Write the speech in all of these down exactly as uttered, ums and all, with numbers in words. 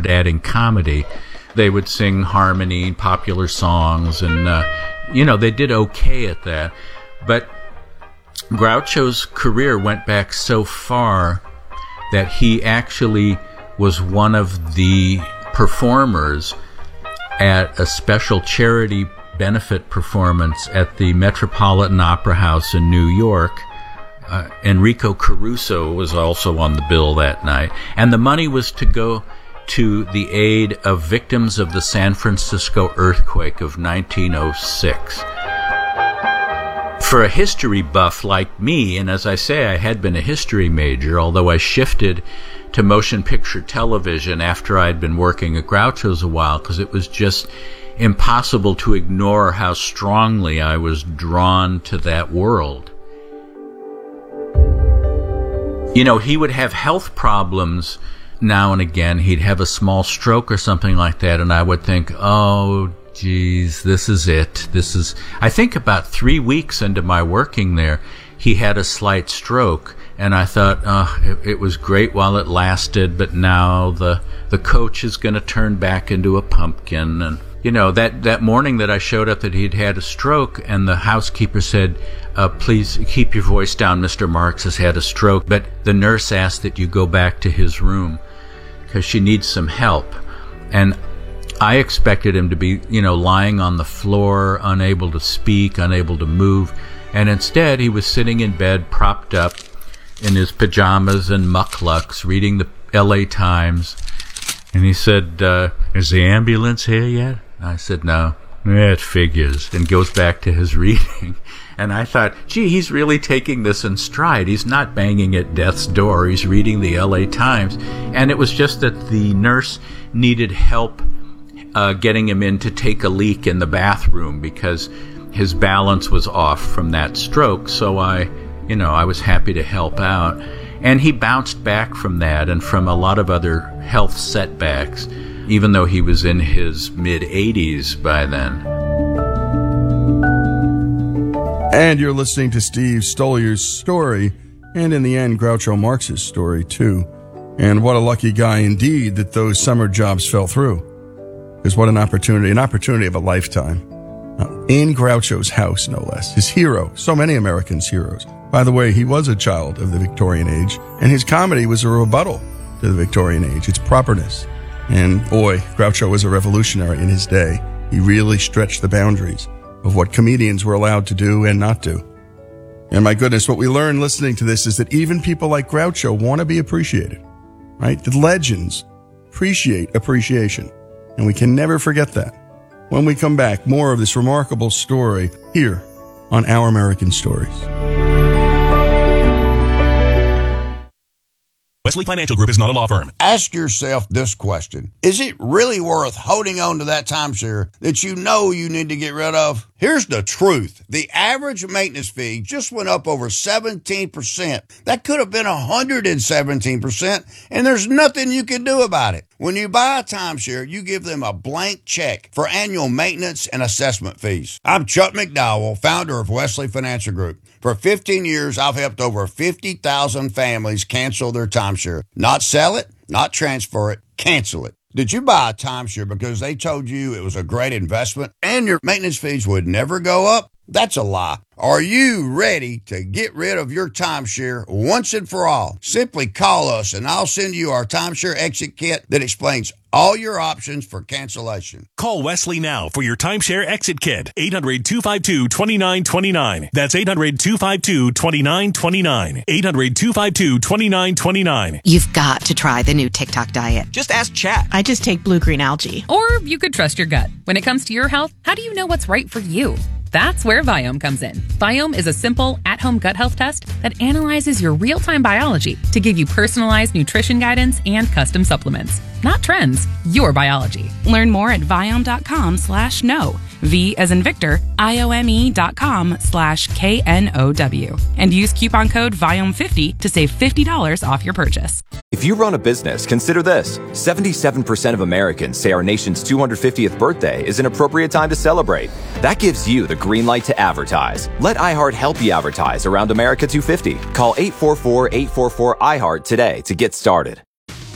started adding comedy. They would sing harmony, popular songs, and, uh, you know, they did okay at that. But Groucho's career went back so far that he actually was one of the performers at a special charity benefit performance at the Metropolitan Opera House in New York. Uh, Enrico Caruso was also on the bill that night, and the money was to go to the aid of victims of the San Francisco earthquake of nineteen oh six. For a history buff like me, and as I say, I had been a history major, although I shifted to motion picture television after I'd been working at Groucho's a while, because it was just impossible to ignore how strongly I was drawn to that world. You know, he would have health problems now and again. He'd have a small stroke or something like that, and I would think, oh, geez, this is it. This is... I think about three weeks into my working there, he had a slight stroke, and I thought, oh, it, it was great while it lasted, but now the the coach is going to turn back into a pumpkin. And, you know, that, that morning that I showed up that he'd had a stroke, and the housekeeper said, uh, please keep your voice down, Mister Marks has had a stroke, but the nurse asked that you go back to his room because she needs some help. And I expected him to be, you know, lying on the floor, unable to speak, unable to move, and instead he was sitting in bed, propped up in his pajamas and mucklucks, reading the L A Times. And he said, uh, is the ambulance here yet? I said, no. Yeah, it figures. And goes back to his reading. And I thought, gee, he's really taking this in stride. He's not banging at death's door. He's reading the L A Times. And it was just that the nurse needed help uh, getting him in to take a leak in the bathroom because his balance was off from that stroke. So I, you know, I was happy to help out. And he bounced back from that and from a lot of other health setbacks, even though he was in his mid-eighties by then. And you're listening to Steve Stollier's story, and in the end, Groucho Marx's story, too. And what a lucky guy indeed that those summer jobs fell through. Because what an opportunity, an opportunity of a lifetime. Uh, in Groucho's house, no less. His hero, so many Americans' heroes. By the way, he was a child of the Victorian age, and his comedy was a rebuttal to the Victorian age, its properness. And boy, Groucho was a revolutionary in his day. He really stretched the boundaries of what comedians were allowed to do and not do. And my goodness, what we learn listening to this is that even people like Groucho want to be appreciated, right? The legends appreciate appreciation, and we can never forget that. When we come back, more of this remarkable story here on Our American Stories. Wesley Financial Group is not a law firm. Ask yourself this question. Is it really worth holding on to that timeshare that you know you need to get rid of? Here's the truth. The average maintenance fee just went up over seventeen percent. That could have been one hundred seventeen percent, and there's nothing you can do about it. When you buy a timeshare, you give them a blank check for annual maintenance and assessment fees. I'm Chuck McDowell, founder of Wesley Financial Group. For fifteen years, I've helped over fifty thousand families cancel their timeshare. Not sell it, not transfer it, cancel it. Did you buy a timeshare because they told you it was a great investment and your maintenance fees would never go up? That's a lie. Are you ready to get rid of your timeshare once and for all? Simply call us and I'll send you our timeshare exit kit that explains all your options for cancellation. Call Wesley now for your timeshare exit kit. eight hundred, two five two, two nine two nine. That's eight hundred, two five two, two nine two nine. eight hundred, two five two, two nine two nine. You've got to try the new TikTok diet. Just ask Chat. I just take blue-green algae. Or you could trust your gut. When it comes to your health, how do you know what's right for you? That's where Viome comes in. Viome is a simple, at-home gut health test that analyzes your real-time biology to give you personalized nutrition guidance and custom supplements. Not trends, your biology. Learn more at Viome.com slash no. V as in Victor, I-O-M-E dot com slash K N O W. And use coupon code Viome fifty to save fifty dollars off your purchase. If you run a business, consider this. seventy-seven percent of Americans say our nation's two hundred fiftieth birthday is an appropriate time to celebrate. That gives you the green light to advertise. Let iHeart help you advertise around America two fifty. Call eight four four, eight four four, I heart today to get started.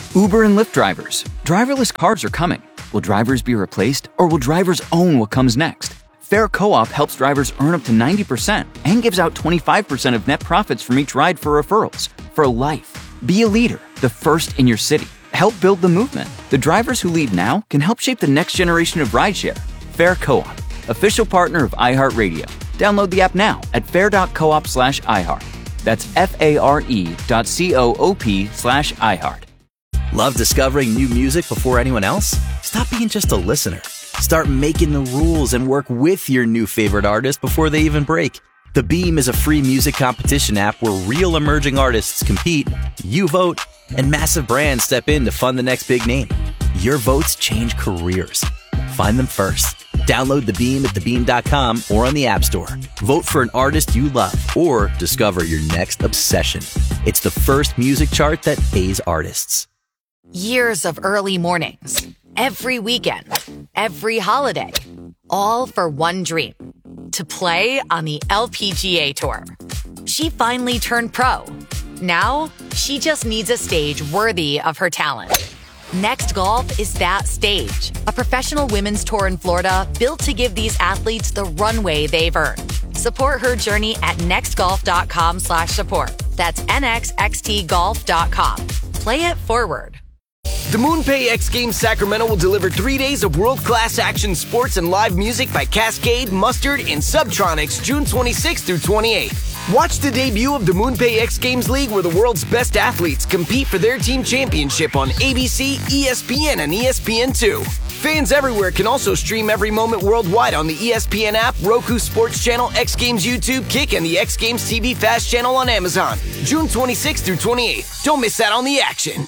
Uber and Lyft drivers. Driverless cars are coming. Will drivers be replaced, or will drivers own what comes next? Fair Co-op helps drivers earn up to ninety percent and gives out twenty-five percent of net profits from each ride for referrals. For life. Be a leader, the first in your city. Help build the movement. The drivers who lead now can help shape the next generation of rideshare. Fair Co-op, official partner of iHeartRadio. Download the app now at fair.coop slash iHeart. That's F-A-R-E dot C-O-O-P slash iHeart. Love discovering new music before anyone else? Stop being just a listener. Start making the rules and work with your new favorite artist before they even break. The Beam is a free music competition app where real emerging artists compete, you vote, and massive brands step in to fund the next big name. Your votes change careers. Find them first. Download The Beam at the beam dot com or on the App Store. Vote for an artist you love or discover your next obsession. It's the first music chart that pays artists. Years of early mornings, every weekend, every holiday, all for one dream, to play on the L P G A Tour. She finally turned pro. Now, she just needs a stage worthy of her talent. Next Golf is that stage, a professional women's tour in Florida built to give these athletes the runway they've earned. Support her journey at nextgolf.com slash support. That's N X X T golf dot com. Play it forward. The MoonPay X Games Sacramento will deliver three days of world-class action sports and live music by Cascade, Mustard, and Subtronics June twenty-sixth through twenty-eighth. Watch the debut of the MoonPay X Games League where the world's best athletes compete for their team championship on A B C, E S P N, and E S P N two. Fans everywhere can also stream every moment worldwide on the E S P N app, Roku Sports Channel, X Games YouTube, Kick, and the X Games T V Fast channel on Amazon. June twenty-sixth through twenty-eighth. Don't miss out on the action.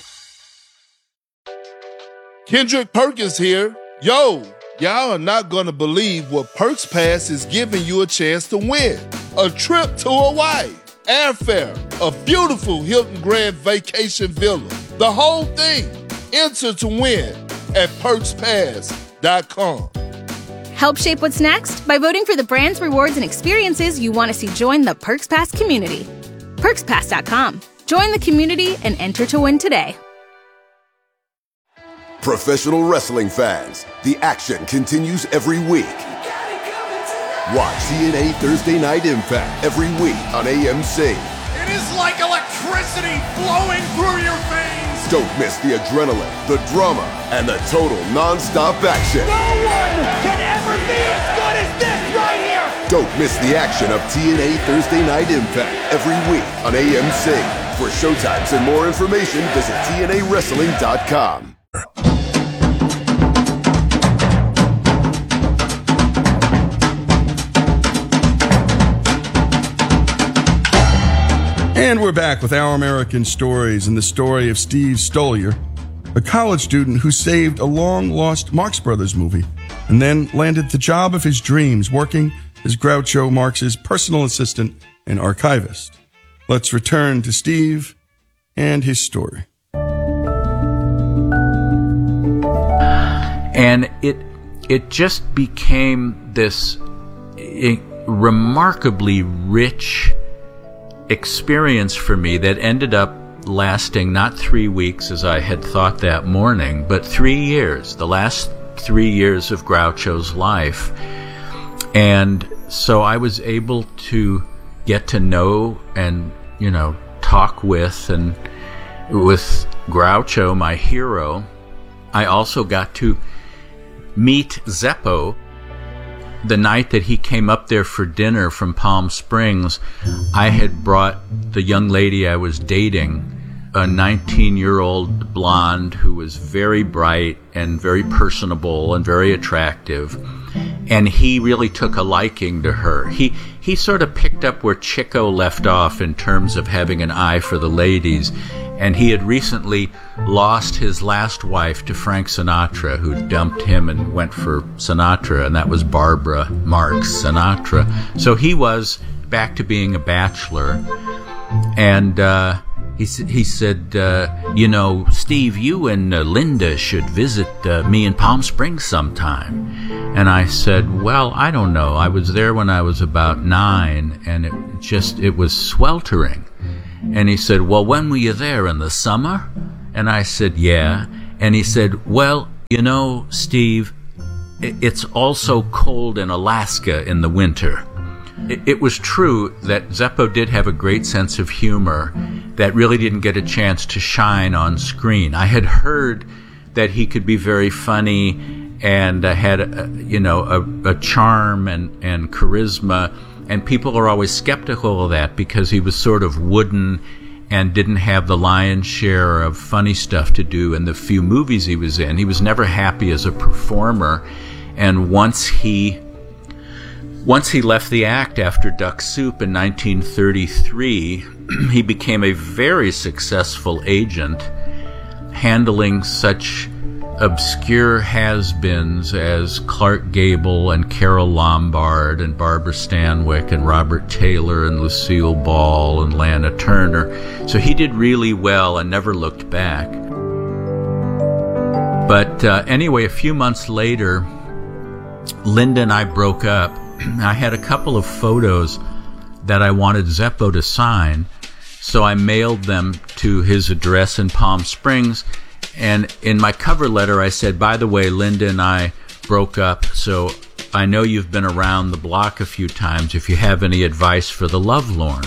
Kendrick Perkins here. Yo, y'all are not gonna believe what Perks Pass is giving you a chance to win. A trip to Hawaii, airfare, a beautiful Hilton Grand Vacation Villa, the whole thing. Enter to win at perks pass dot com. Help shape what's next by voting for the brands, rewards, and experiences you want to see join the Perks Pass community. perks pass dot com. Join the community and enter to win today. Professional wrestling fans, the action continues every week. Watch T N A Thursday Night Impact every week on A M C. It is like electricity flowing through your veins. Don't miss the adrenaline, the drama, and the total non-stop action. No one can ever be as good as this right here. Don't miss the action of T N A Thursday Night Impact every week on A M C. For showtimes and more information, visit T N A wrestling dot com. And we're back with Our American Stories and the story of Steve Stoliar, a college student who saved a long-lost Marx Brothers movie and then landed the job of his dreams working as Groucho Marx's personal assistant and archivist. Let's return to Steve and his story. And it it just became this remarkably rich experience for me that ended up lasting not three weeks as I had thought that morning, but three years, the last three years of Groucho's life. And so I was able to get to know and, you know, talk with and with Groucho, my hero. I also got to meet Zeppo. The night that he came up there for dinner from Palm Springs, I had brought the young lady I was dating, a nineteen-year-old blonde who was very bright and very personable and very attractive. And he really took a liking to her. He he sort of picked up where Chico left off in terms of having an eye for the ladies. And he had recently lost his last wife to Frank Sinatra, who dumped him and went for Sinatra, and that was Barbara Marx Sinatra. So he was back to being a bachelor. And uh, he, he said, uh, you know, Steve, you and uh, Linda should visit uh, me in Palm Springs sometime. And I said, well, I don't know. I was there when I was about nine, and it just, it was sweltering. And he said, well, when were you there, in the summer? And I said, yeah. And he said, well, you know, Steve, it's also cold in Alaska in the winter. It was true that Zeppo did have a great sense of humor that really didn't get a chance to shine on screen. I had heard that he could be very funny and uh, had, a, you know, a, a charm and, and charisma, and people are always skeptical of that because he was sort of wooden and didn't have the lion's share of funny stuff to do in the few movies he was in. He was never happy as a performer, and once he once he left the act after Duck Soup in nineteen thirty-three, he became a very successful agent, handling such obscure has-beens as Clark Gable and Carole Lombard and Barbara Stanwyck and Robert Taylor and Lucille Ball and Lana Turner. So he did really well and never looked back. But uh, anyway, a few months later, Linda and I broke up. I had a couple of photos that I wanted Zeppo to sign, so I mailed them to his address in Palm Springs. And in my cover letter, I said, by the way, Linda and I broke up, so I know you've been around the block a few times if you have any advice for the lovelorn.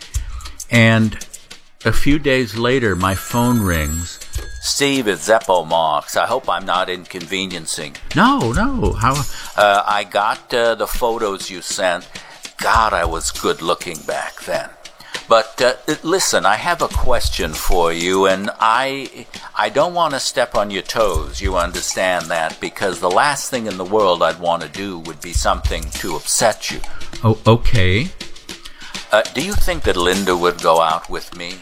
And a few days later, my phone rings. Steve, it's Zeppo Marks. I hope I'm not inconveniencing. No, no. How? Uh, I got uh, the photos you sent. God, I was good looking back then. But uh, listen, I have a question for you, and I I don't want to step on your toes, you understand that, because the last thing in the world I'd want to do would be something to upset you. Oh, okay. Uh, do you think that Linda would go out with me?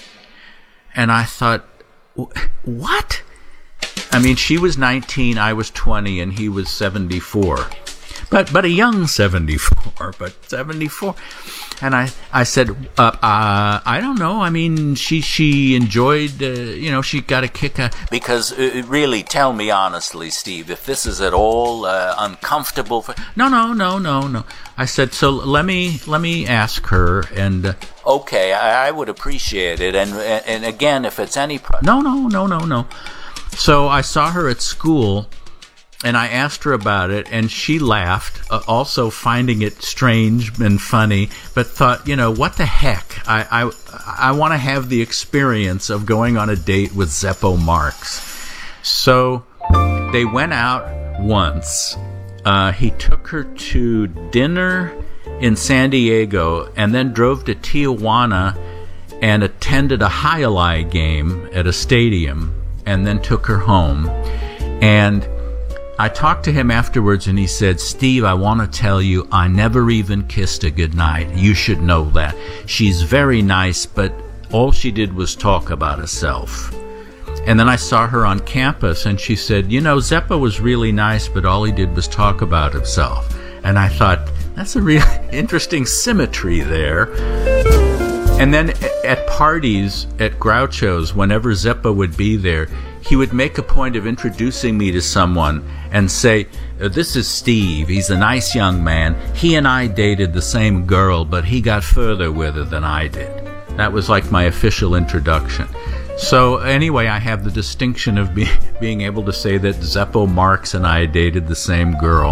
And I thought, what? I mean, she was nineteen, I was twenty, and he was seventy-four. But but a young seventy-four, but seventy-four. And I, I said, uh, uh, I don't know. I mean, she she enjoyed, uh, you know, she got a kick out. Because, uh, really, tell me honestly, Steve, if this is at all uh, uncomfortable for... No, no, no, no, no. I said, so let me let me ask her, and... Uh, okay, I, I would appreciate it. And, and again, if it's any... Pro- no, no, no, no, no. So I saw her at school, and I asked her about it, and she laughed, uh, also finding it strange and funny, but thought, you know, what the heck? I I, I want to have the experience of going on a date with Zeppo Marks. So they went out once. Uh, he took her to dinner in San Diego and then drove to Tijuana and attended a Highlight game at a stadium and then took her home. And I talked to him afterwards, and he said, Steve, I want to tell you, I never even kissed her goodnight. You should know that. She's very nice, but all she did was talk about herself. And then I saw her on campus, and she said, you know, Zeppo was really nice, but all he did was talk about himself. And I thought, that's a really interesting symmetry there. And then at parties, at Groucho's, whenever Zeppo would be there, he would make a point of introducing me to someone and say, this is Steve. He's a nice young man. He and I dated the same girl, but he got further with her than I did. That was like my official introduction. So anyway, I have the distinction of be- being able to say that Zeppo Marks and I dated the same girl.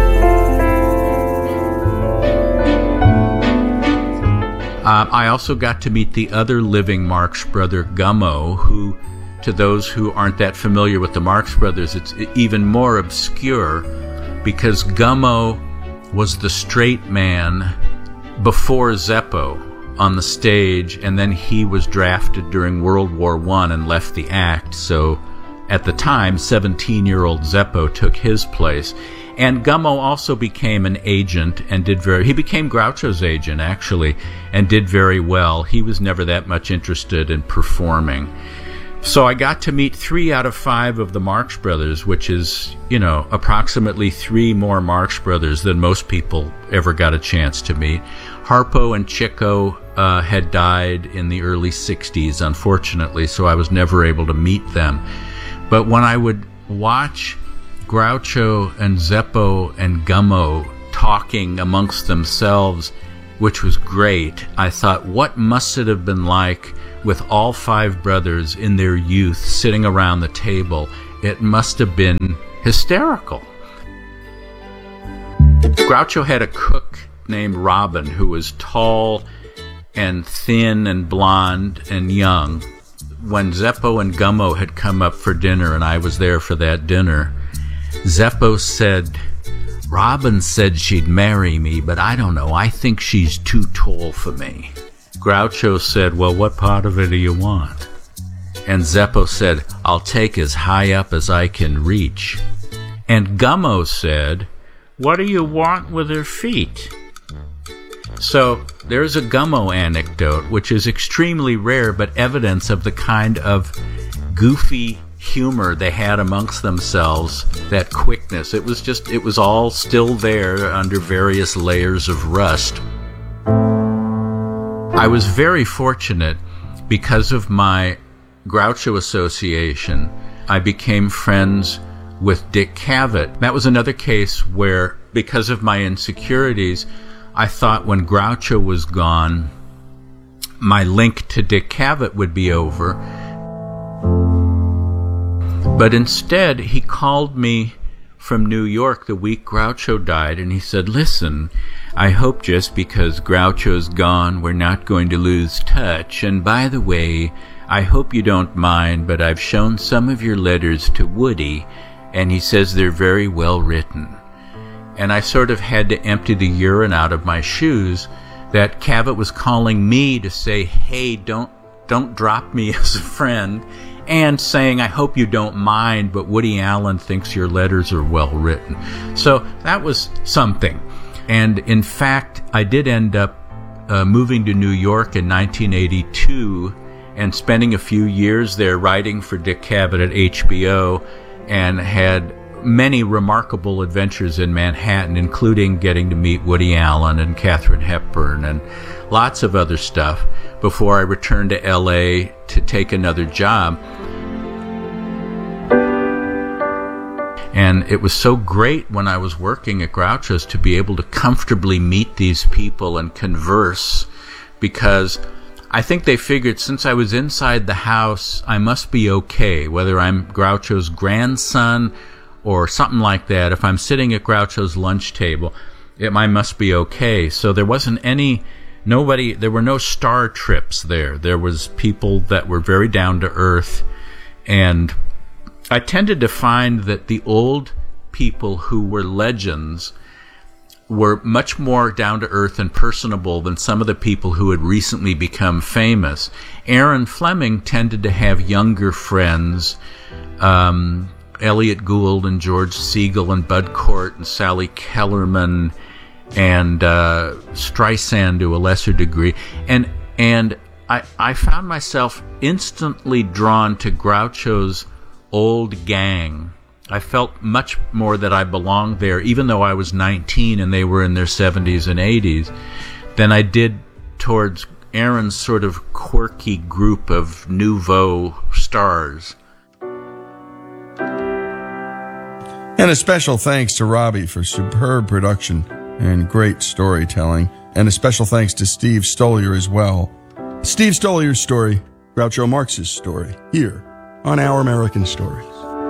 Uh, I also got to meet the other living Marx brother, Gummo, who, to those who aren't that familiar with the Marx Brothers, it's even more obscure because Gummo was the straight man before Zeppo on the stage, and then he was drafted during World War One and left the act. So at the time, seventeen-year-old Zeppo took his place. And Gummo also became an agent and did very... He became Groucho's agent, actually, and did very well. He was never that much interested in performing. So I got to meet three out of five of the Marx Brothers, which is, you know, approximately three more Marx Brothers than most people ever got a chance to meet. Harpo and Chico uh, had died in the early sixties, unfortunately, so I was never able to meet them. But when I would watch Groucho and Zeppo and Gummo talking amongst themselves which was great. I thought, what must it have been like with all five brothers in their youth sitting around the table? It must have been hysterical. Groucho had a cook named Robin who was tall and thin and blonde and young. When Zeppo and Gummo had come up for dinner, and I was there for that dinner, Zeppo said, "Robin said she'd marry me, but I don't know. I think she's too tall for me." Groucho said, "Well, what part of it do you want?" And Zeppo said, "I'll take as high up as I can reach." And Gummo said, "What do you want with her feet?" So there's a Gummo anecdote, which is extremely rare, but evidence of the kind of goofy humor they had amongst themselves, that quickness. It was just, it was all still there under various layers of rust. I was very fortunate because of my Groucho association. I became friends with Dick Cavett. That was another case where, because of my insecurities, I thought when Groucho was gone, my link to Dick Cavett would be over. But instead, he called me from New York the week Groucho died, and he said, "Listen, I hope just because Groucho's gone, we're not going to lose touch. And by the way, I hope you don't mind, but I've shown some of your letters to Woody, and he says they're very well written." And I sort of had to empty the urine out of my shoes that Cavett was calling me to say, "Hey, don't don't drop me as a friend," and saying, "I hope you don't mind, but Woody Allen thinks your letters are well written." So that was something. And in fact, I did end up uh, moving to New York in nineteen eighty-two and spending a few years there writing for Dick Cavett at H B O, and had many remarkable adventures in Manhattan, including getting to meet Woody Allen and Katharine Hepburn and lots of other stuff, before I returned to L A to take another job. And it was so great when I was working at Groucho's to be able to comfortably meet these people and converse, because I think they figured since I was inside the house, I must be okay, whether I'm Groucho's grandson or something like that. If I'm sitting at Groucho's lunch table, it, I must be okay. So there wasn't any, nobody, there were no star trips there. There was people that were very down to earth, and I tended to find that the old people who were legends were much more down to earth and personable than some of the people who had recently become famous. Aaron Fleming tended to have younger friends, um, Elliot Gould and George Siegel and Bud Cort and Sally Kellerman and uh, Streisand to a lesser degree. And and I, I found myself instantly drawn to Groucho's old gang. I felt much more that I belonged there, even though I was nineteen and they were in their seventies and eighties, than I did towards Aaron's sort of quirky group of nouveau stars. And a special thanks to Robbie for superb production and great storytelling. And a special thanks to Steve Stoliar as well. Steve Stoliar's story, Groucho Marx's story, here on Our American Stories.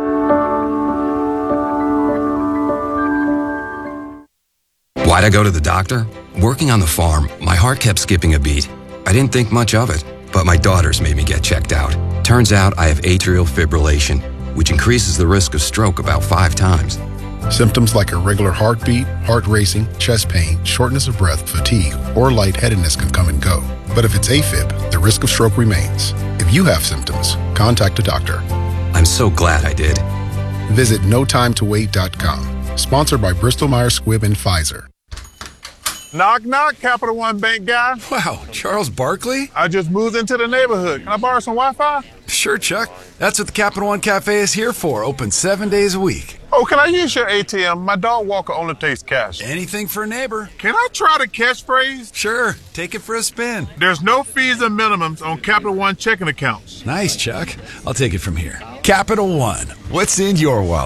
Why'd I go to the doctor? Working on the farm, my heart kept skipping a beat. I didn't think much of it, but my daughters made me get checked out. Turns out I have atrial fibrillation, which increases the risk of stroke about five times. Symptoms like irregular heartbeat, heart racing, chest pain, shortness of breath, fatigue, or lightheadedness can come and go. But if it's AFib, the risk of stroke remains. If you have symptoms, contact a doctor. I'm so glad I did. Visit no time to wait dot com. Sponsored by Bristol Myers Squibb and Pfizer. Knock, knock, Capital One Bank guy. Wow, Charles Barkley? I just moved into the neighborhood. Can I borrow some Wi-Fi? Sure, Chuck. That's what the Capital One Cafe is here for, open seven days a week. Oh, can I use your A T M? My dog Walker only takes cash. Anything for a neighbor. Can I try the catchphrase? Sure, take it for a spin. There's no fees and minimums on Capital One checking accounts. Nice, Chuck. I'll take it from here. Capital One, what's in your wallet?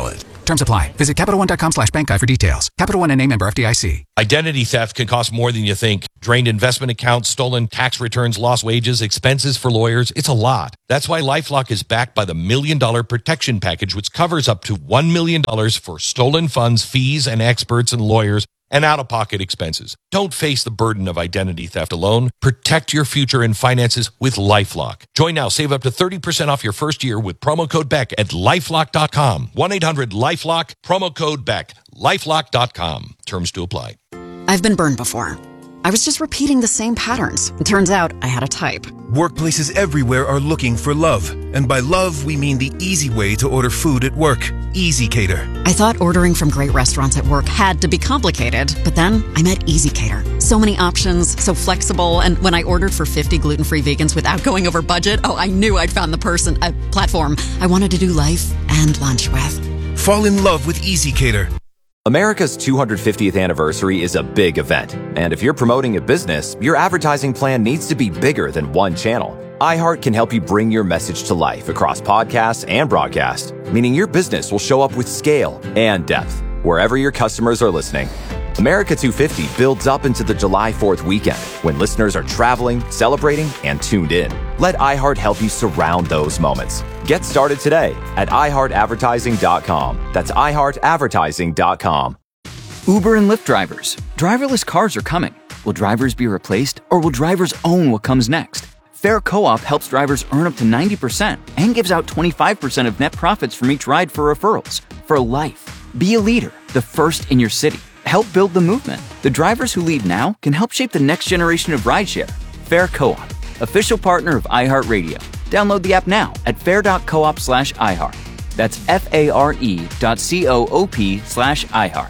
Terms apply. Visit CapitalOne.com slash bank guide for details. Capital One N A member F D I C. Identity theft can cost more than you think. Drained investment accounts, stolen tax returns, lost wages, expenses for lawyers. It's a lot. That's why LifeLock is backed by the Million Dollar Protection Package, which covers up to one million dollars for stolen funds, fees, and experts and lawyers, and out-of-pocket expenses. Don't face the burden of identity theft alone. Protect your future and finances with LifeLock. Join now. Save up to thirty percent off your first year with promo code Beck at lifelock dot com. one eight hundred lifelock, promo code Beck. lifelock dot com. Terms to apply. I've been burned before. I was just repeating the same patterns. It turns out I had a type. Workplaces everywhere are looking for love. And by love, we mean the easy way to order food at work. Easy Cater. I thought ordering from great restaurants at work had to be complicated, but then I met Easy Cater. So many options, so flexible, and when I ordered for fifty gluten-free vegans without going over budget, oh, I knew I'd found the person, a platform I wanted to do life and lunch with. Fall in love with Easy Cater. America's two hundred fiftieth anniversary is a big event, and if you're promoting a business, your advertising plan needs to be bigger than one channel. iHeart can help you bring your message to life across podcasts and broadcast, meaning your business will show up with scale and depth wherever your customers are listening. America two fifty builds up into the July fourth weekend when listeners are traveling, celebrating, and tuned in. Let iHeart help you surround those moments. Get started today at i heart advertising dot com. That's i heart advertising dot com. Uber and Lyft drivers. Driverless cars are coming. Will drivers be replaced, or will drivers own what comes next? Fair Co-op helps drivers earn up to ninety percent and gives out twenty-five percent of net profits from each ride for referrals. For life. Be a leader, the first in your city. Help build the movement. The drivers who lead now can help shape the next generation of rideshare. Fair Co-op, official partner of iHeartRadio. Download the app now at fair dot coop slash iHeart. That's F-A-R-E dot C-O-O-P slash iHeart.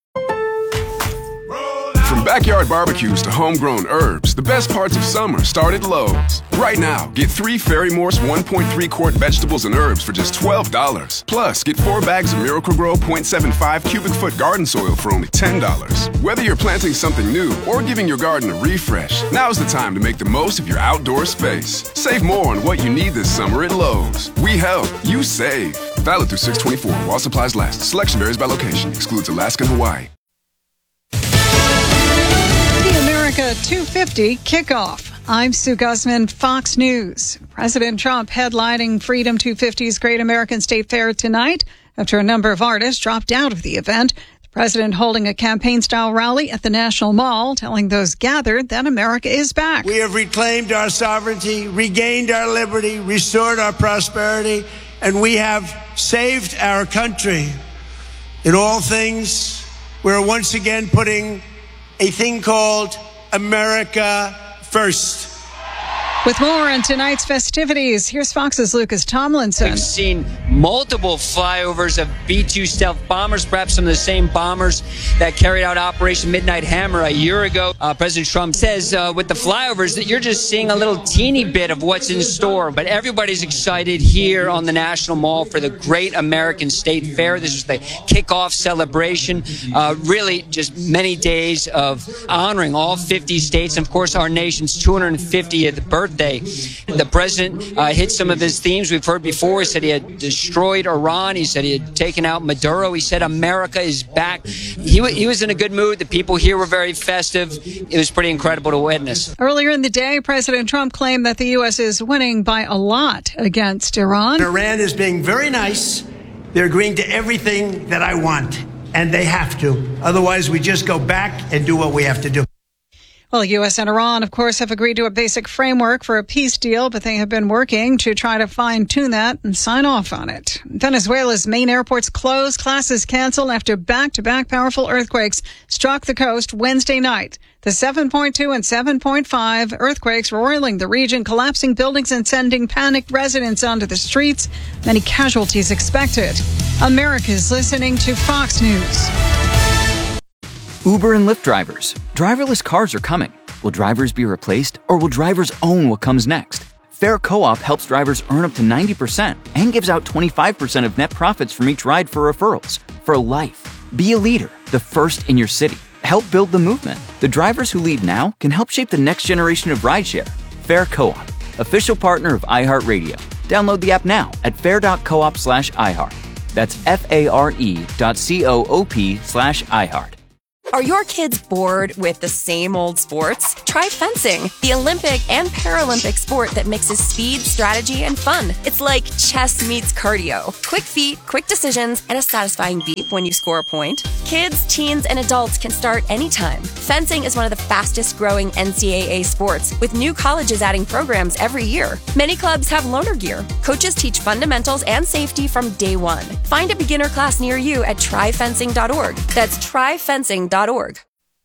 From backyard barbecues to homegrown herbs, the best parts of summer start at Lowe's. Right now, get three Fairy Morse one point three quart vegetables and herbs for just twelve dollars. Plus, get four bags of Miracle-Gro zero point seven five cubic foot garden soil for only ten dollars. Whether you're planting something new or giving your garden a refresh, now's the time to make the most of your outdoor space. Save more on what you need this summer at Lowe's. We help, you save. Valid through six twenty-four while supplies last. Selection varies by location. Excludes Alaska and Hawaii. America two fifty kickoff. I'm Sue Guzman, Fox News. President Trump headlining Freedom two fifty's Great American State Fair tonight after a number of artists dropped out of the event. The president holding a campaign-style rally at the National Mall, telling those gathered that America is back. We have reclaimed our sovereignty, regained our liberty, restored our prosperity, and we have saved our country. In all things, we're once again putting a thing called America First. With more on tonight's festivities, here's Fox's Lucas Tomlinson. We've seen multiple flyovers of B two stealth bombers, perhaps some of the same bombers that carried out Operation Midnight Hammer a year ago. Uh, President Trump says uh, with the flyovers that you're just seeing a little teeny bit of what's in store. But everybody's excited here on the National Mall for the Great American State Fair. This is the kickoff celebration. Uh, really just many days of honoring all fifty states and, of course, our nation's two hundred fiftieth birthday. The president uh, hit some of his themes we've heard before. He said he had destroyed Iran. He said he had taken out Maduro. He said America is back. He, w- he was in a good mood. The people here were very festive. It was pretty incredible to witness. Earlier in the day, President Trump claimed that the U S is winning by a lot against Iran. Iran is being very nice. They're agreeing to everything that I want, and they have to. Otherwise, we just go back and do what we have to do. Well, the U S and Iran, of course, have agreed to a basic framework for a peace deal, but they have been working to try to fine-tune that and sign off on it. Venezuela's main airports closed, classes canceled after back-to-back powerful earthquakes struck the coast Wednesday night. The seven point two and seven point five earthquakes roiling the region, collapsing buildings and sending panicked residents onto the streets. Many casualties expected. America's listening to Fox News. Uber and Lyft drivers. Driverless cars are coming. Will drivers be replaced, or will drivers own what comes next? Fair Co-op helps drivers earn up to ninety percent and gives out twenty-five percent of net profits from each ride for referrals. For life. Be a leader, the first in your city. Help build the movement. The drivers who lead now can help shape the next generation of rideshare. Fair Co-op, official partner of iHeartRadio. Download the app now at fair dot coop slash iHeart. That's F-A-R-E dot C-O-O-P slash iHeart. Are your kids bored with the same old sports? Try fencing, the Olympic and Paralympic sport that mixes speed, strategy, and fun. It's like chess meets cardio. Quick feet, quick decisions, and a satisfying beep when you score a point. Kids, teens, and adults can start anytime. Fencing is one of the fastest growing N C double A sports, with new colleges adding programs every year. Many clubs have loaner gear. Coaches teach fundamentals and safety from day one. Find a beginner class near you at try fencing dot org. That's try fencing dot org.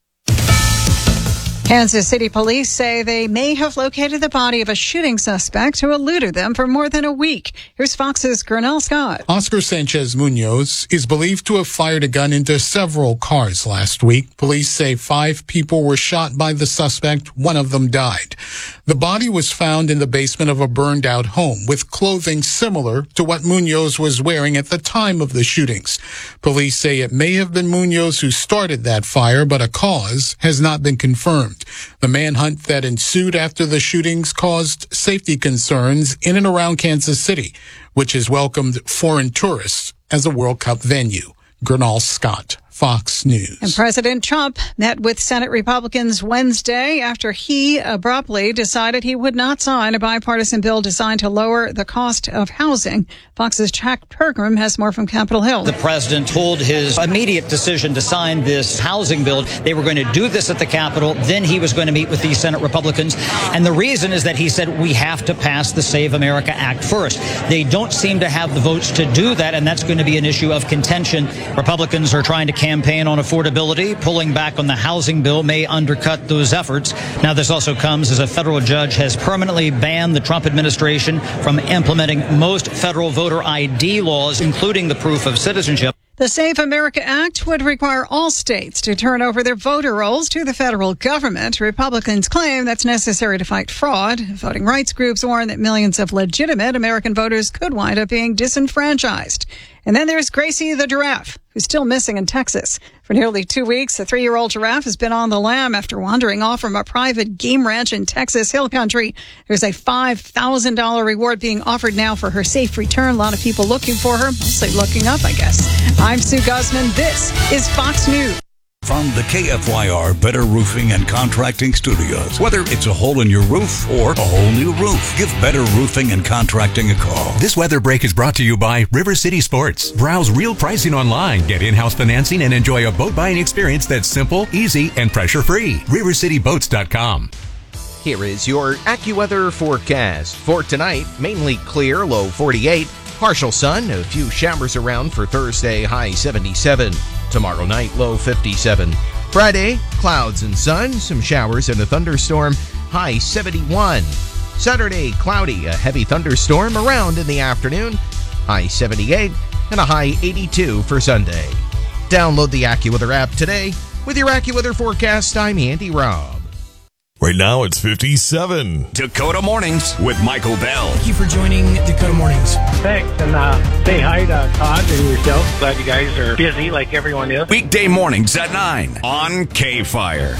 Kansas City police say they may have located the body of a shooting suspect who eluded them for more than a week. Here's Fox's Gernell Scott. Oscar Sanchez Munoz is believed to have fired a gun into several cars last week. Police say five people were shot by the suspect. One of them died. The body was found in the basement of a burned-out home with clothing similar to what Munoz was wearing at the time of the shootings. Police say it may have been Munoz who started that fire, but a cause has not been confirmed. The manhunt that ensued after the shootings caused safety concerns in and around Kansas City, which has welcomed foreign tourists as a World Cup venue. Gernell Scott, Fox News. And President Trump met with Senate Republicans Wednesday after he abruptly decided he would not sign a bipartisan bill designed to lower the cost of housing. Fox's Jack Pergram has more from Capitol Hill. The president told his immediate decision to sign this housing bill. They were going to do this at the Capitol. Then he was going to meet with the Senate Republicans. And the reason is that he said we have to pass the Save America Act first. They don't seem to have the votes to do that, and that's going to be an issue of contention. Republicans are trying to campaign on affordability. Pulling back on the housing bill may undercut those efforts. Now, this also comes as a federal judge has permanently banned the Trump administration from implementing most federal voter I D laws, including the proof of citizenship. The Save America Act would require all states to turn over their voter rolls to the federal government. Republicans claim that's necessary to fight fraud. Voting rights groups warn that millions of legitimate American voters could wind up being disenfranchised. And then there's Gracie the giraffe, who's still missing in Texas. For nearly two weeks, the three-year-old giraffe has been on the lam after wandering off from a private game ranch in Texas Hill Country. There's a five thousand dollars reward being offered now for her safe return. A lot of people looking for her, mostly looking up, I guess. I'm Sue Guzman. This is Fox News. From the K F Y R Better Roofing and Contracting Studios. Whether it's a hole in your roof or a whole new roof, give Better Roofing and Contracting a call. This weather break is brought to you by River City Sports. Browse real pricing online, get in-house financing, and enjoy a boat buying experience that's simple, easy, and pressure-free. river city boats dot com. Here is your AccuWeather forecast. For tonight, mainly clear, low forty-eight. Partial sun, a few showers around for Thursday, high seventy-seven. Tomorrow night, low fifty-seven. Friday, clouds and sun, some showers and a thunderstorm, high seventy-one. Saturday, cloudy, a heavy thunderstorm around in the afternoon, high seventy-eight, and a high eighty-two for Sunday. Download the AccuWeather app today. With your AccuWeather forecast, I'm Andy Robb. Right now, it's fifty-seven. Dakota Mornings with Michael Bell. Thank you for joining Dakota Mornings. Thanks, and uh, say hi to Todd and yourself. Glad you guys are busy like everyone is. Weekday mornings at nine on K-Fire.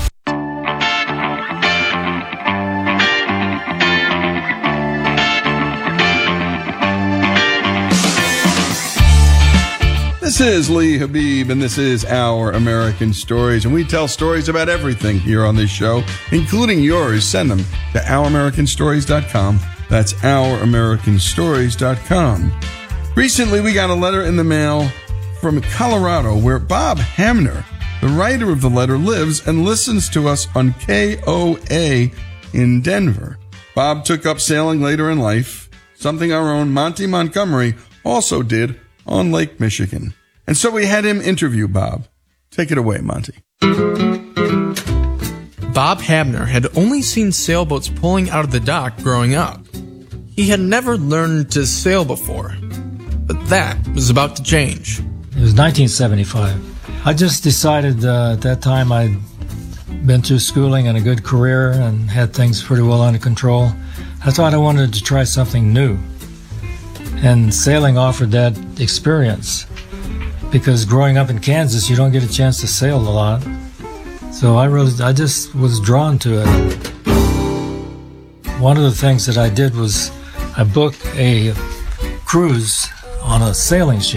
This is Lee Habib, and this is Our American Stories, and we tell stories about everything here on this show, including yours. Send them to our american stories dot com. That's our american stories dot com. Recently, we got a letter in the mail from Colorado where Bob Hamner, the writer of the letter, lives and listens to us on K O A in Denver. Bob took up sailing later in life, something our own Monty Montgomery also did on Lake Michigan. And so we had him interview Bob. Take it away, Monty. Bob Hamner had only seen sailboats pulling out of the dock growing up. He had never learned to sail before, but that was about to change. It was nineteen seventy-five. I just decided uh, at that time I'd been through schooling and a good career and had things pretty well under control. I thought I wanted to try something new. And sailing offered that experience, because growing up in Kansas, you don't get a chance to sail a lot. So I really, I just was drawn to it. One of the things that I did was I booked a cruise on a sailing ship.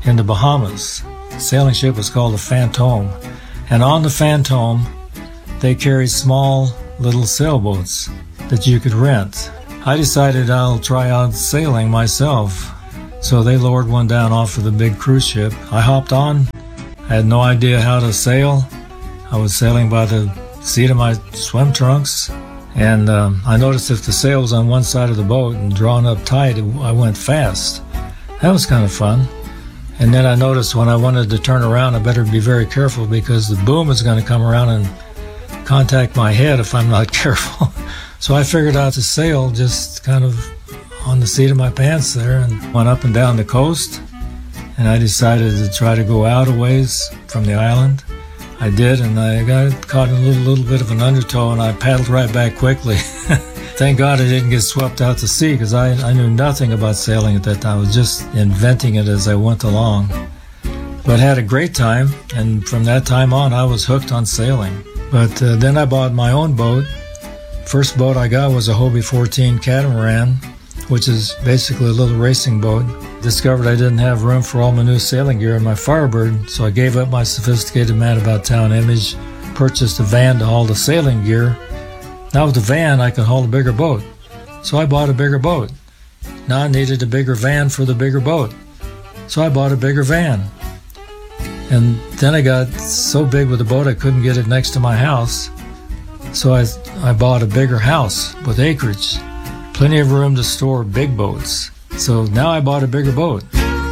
in the Bahamas. The sailing ship was called the Fantôme. And on the Fantôme, they carried small little sailboats that you could rent. I decided I'll try out sailing myself. So they lowered one down off of the big cruise ship. I hopped on. I had no idea how to sail. I was sailing by the seat of my swim trunks. And um, I noticed if the sail was on one side of the boat and drawn up tight, I went fast. That was kind of fun. And then I noticed when I wanted to turn around, I better be very careful because the boom is going to come around and contact my head if I'm not careful. So I figured out to sail just kind of on the seat of my pants there and went up and down the coast. And I decided to try to go out a ways from the island. I did, and I got caught in a little, little bit of an undertow, and I paddled right back quickly. Thank God I didn't get swept out to sea because I, I knew nothing about sailing at that time. I was just inventing it as I went along. But had a great time, and from that time on, I was hooked on sailing. But uh, then I bought my own boat. First boat I got was a Hobie fourteen catamaran, which is basically a little racing boat. Discovered I didn't have room for all my new sailing gear in my Firebird, so I gave up my sophisticated man about town image, purchased a van to haul the sailing gear. Now with the van, I could haul a bigger boat. So I bought a bigger boat. Now I needed a bigger van for the bigger boat. So I bought a bigger van. And then I got so big with the boat I couldn't get it next to my house. So I, I bought a bigger house with acreage. Plenty of room to store big boats. So now I bought a bigger boat.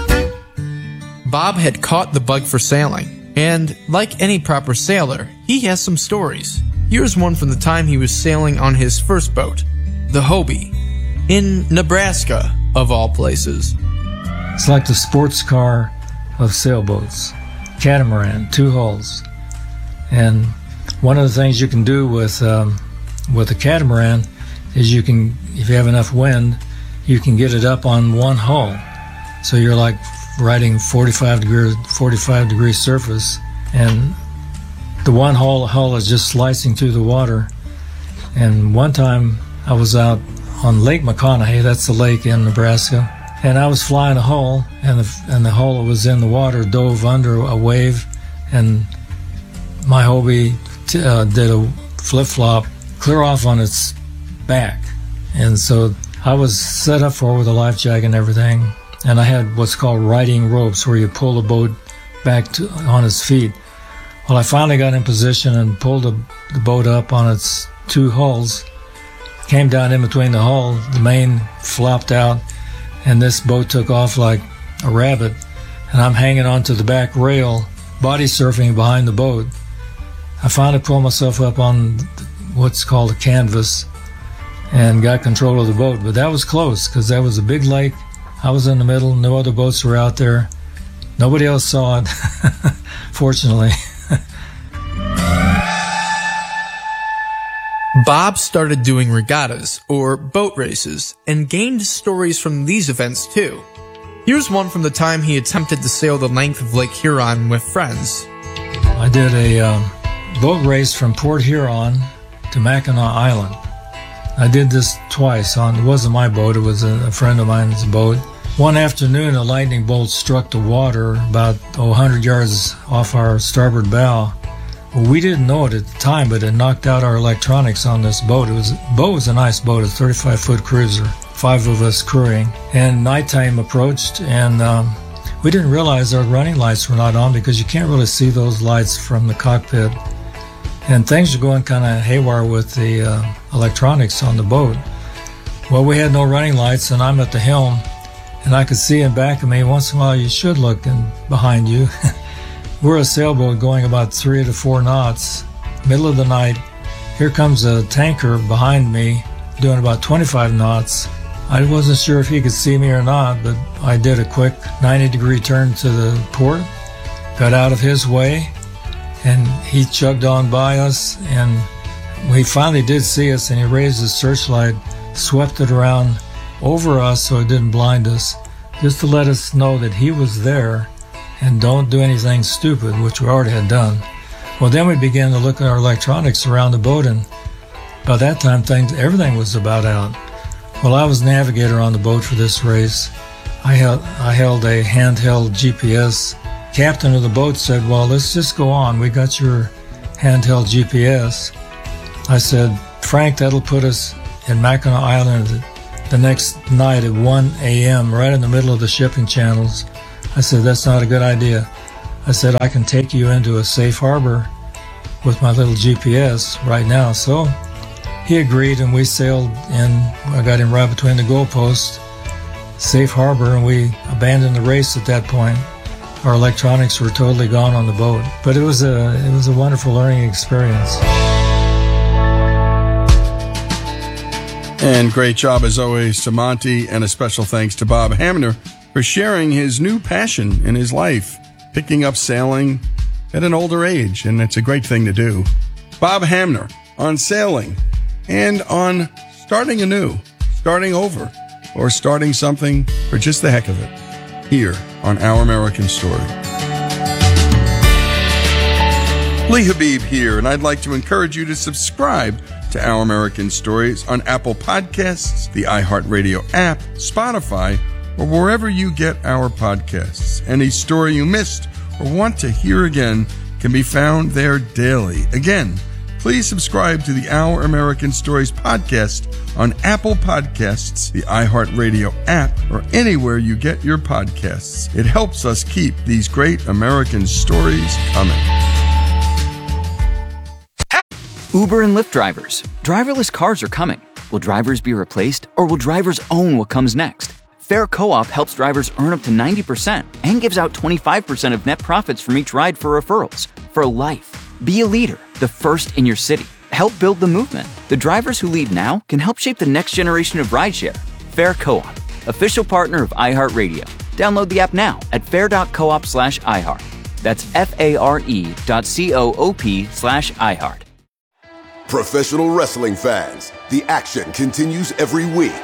Bob had caught the bug for sailing, and like any proper sailor, he has some stories. Here's one from the time he was sailing on his first boat, the Hobie, in Nebraska, of all places. It's like the sports car of sailboats. Catamaran, two hulls. And one of the things you can do with um, with a catamaran is you can, if you have enough wind, you can get it up on one hull. So you're like riding forty-five degree, forty-five degree surface, and the one hull, hull is just slicing through the water. And one time I was out on Lake McConaughey, that's the lake in Nebraska, and I was flying a hull, and the, and the hull that was in the water dove under a wave, and my Hobie t- uh, did a flip-flop clear off on its back. And so I was set up for it with a life jacket and everything, and I had what's called riding ropes where you pull the boat back to, on its feet. Well, I finally got in position and pulled the, the boat up on its two hulls, came down in between the hull, the main flopped out, and this boat took off like a rabbit, and I'm hanging onto the back rail, body surfing behind the boat. I finally pulled myself up on what's called a canvas and got control of the boat, but that was close because that was a big lake. I was in the middle, no other boats were out there. Nobody else saw it, fortunately. Bob started doing regattas, or boat races, and gained stories from these events too. Here's one from the time he attempted to sail the length of Lake Huron with friends. I did a um, boat race from Port Huron to Mackinac Island. I did this twice. On it wasn't my boat, it was a, a friend of mine's boat. One afternoon, a lightning bolt struck the water about oh, one hundred yards off our starboard bow. Well, we didn't know it at the time, but it knocked out our electronics on this boat. It was boat was a nice boat, a thirty-five foot cruiser, five of us crewing. And nighttime approached, and um, we didn't realize our running lights were not on because you can't really see those lights from the cockpit. And things were going kind of haywire with the uh, electronics on the boat. Well, we had no running lights, and I'm at the helm, and I could see in back of me. Once in a while, you should look in behind you. We're a sailboat going about three to four knots. Middle of the night, here comes a tanker behind me doing about twenty-five knots. I wasn't sure if he could see me or not, but I did a quick ninety degree turn to the port, got out of his way, and he chugged on by us, and he finally did see us, and he raised his searchlight, swept it around over us so it didn't blind us, just to let us know that he was there and don't do anything stupid, which we already had done. Well, then we began to look at our electronics around the boat, and by that time, things everything was about out. Well, I was navigator on the boat for this race. I held, I held a handheld G P S. Captain of the boat said, well, let's just go on. We got your handheld G P S. I said, Frank, that'll put us in Mackinac Island the next night at one a.m., right in the middle of the shipping channels. I said, that's not a good idea. I said, I can take you into a safe harbor with my little G P S right now. So he agreed, and we sailed in. I got him right between the goalposts, safe harbor, and we abandoned the race at that point. Our electronics were totally gone on the boat. But it was a, it was a wonderful learning experience. And great job, as always, to Monty, and a special thanks to Bob Hamner for sharing his new passion in his life, picking up sailing at an older age, and it's a great thing to do. Bob Hamner on sailing and on starting anew, starting over, or starting something for just the heck of it, here on Our American Story. Lee Habib here, and I'd like to encourage you to subscribe to Our American Stories on Apple Podcasts, the iHeartRadio app, Spotify, or wherever you get our podcasts. Any story you missed or want to hear again can be found there daily. Again, please subscribe to the Our American Stories podcast on Apple Podcasts, the iHeartRadio app, or anywhere you get your podcasts. It helps us keep these great American stories coming. Uber and Lyft drivers. Driverless cars are coming. Will drivers be replaced, or will drivers own what comes next? Fair Co-op helps drivers earn up to ninety percent and gives out twenty-five percent of net profits from each ride for referrals. For life. Be a leader, the first in your city. Help build the movement. The drivers who lead now can help shape the next generation of rideshare. Fair Co-op, official partner of iHeartRadio. Download the app now at fair.coop slash iHeart. That's F-A-R-E dot C-O-O-P slash iHeart. Professional wrestling fans, the action continues every week.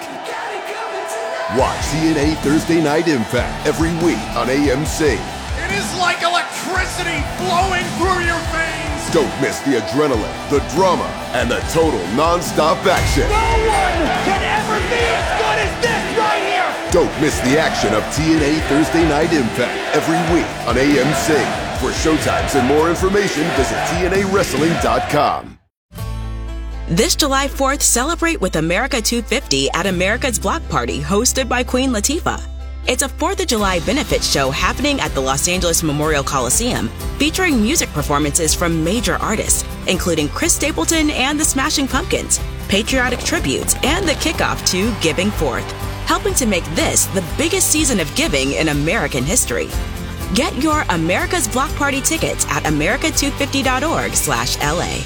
Watch T N A Thursday Night Impact every week on A M C. It is like electricity flowing through your veins. Don't miss the adrenaline, the drama, and the total non-stop action. No one can ever be as good as this right here. Don't miss the action of T N A Thursday Night Impact every week on A M C. For showtimes and more information, visit T N A wrestling dot com. This July fourth, celebrate with America two fifty at America's Block Party, hosted by Queen Latifah. It's a fourth of July benefit show happening at the Los Angeles Memorial Coliseum, featuring music performances from major artists, including Chris Stapleton and the Smashing Pumpkins, patriotic tributes, and the kickoff to Giving Forth, helping to make this the biggest season of giving in American history. Get your America's Block Party tickets at america two fifty dot org slash L A.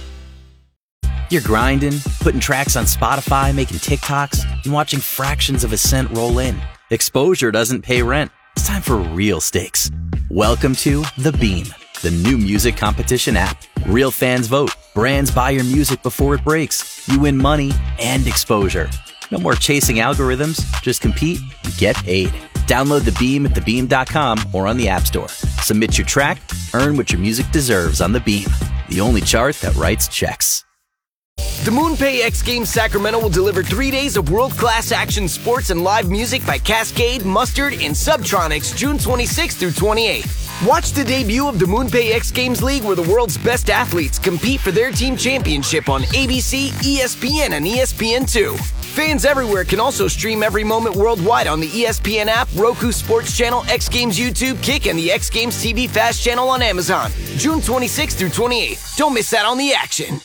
You're grinding, putting tracks on Spotify, making TikToks, and watching fractions of a cent roll in. Exposure doesn't pay rent. It's time for real stakes. Welcome to The Beam, the new music competition app. Real fans vote. Brands buy your music before it breaks. You win money and exposure. No more chasing algorithms. Just compete and get paid. Download The Beam at the beam dot com or on the App Store. Submit your track. Earn what your music deserves on The Beam, the only chart that writes checks. The MoonPay X Games Sacramento will deliver three days of world-class action sports and live music by Cascade, Mustard, and Subtronics June twenty-sixth through twenty-eighth. Watch the debut of the MoonPay X Games League, where the world's best athletes compete for their team championship on A B C, E S P N, and E S P N two. Fans everywhere can also stream every moment worldwide on the E S P N app, Roku Sports Channel, X Games YouTube, Kick, and the X Games T V Fast channel on Amazon. June twenty-sixth through twenty-eighth. Don't miss out on the action.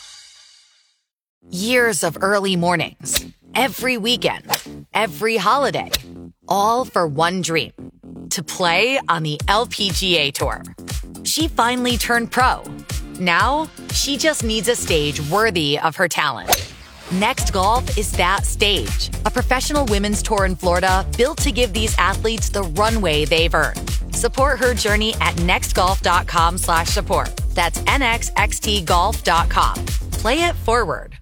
Years of early mornings, every weekend, every holiday, all for one dream, to play on the L P G A Tour. She finally turned pro. Now, she just needs a stage worthy of her talent. Next Golf is that stage, a professional women's tour in Florida built to give these athletes the runway they've earned. Support her journey at next golf dot com slash support. That's N X X T golf dot com. Play it forward.